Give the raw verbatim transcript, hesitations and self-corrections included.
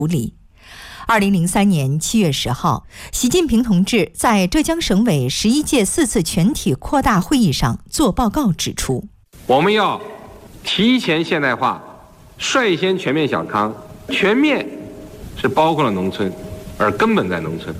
处理。二零零三年七月十号，习近平同志在浙江省委十一届四次全体扩大会议上作报告指出， 我们要提前现代化，率先全面小康。全面是包括了农村，而根本在农村。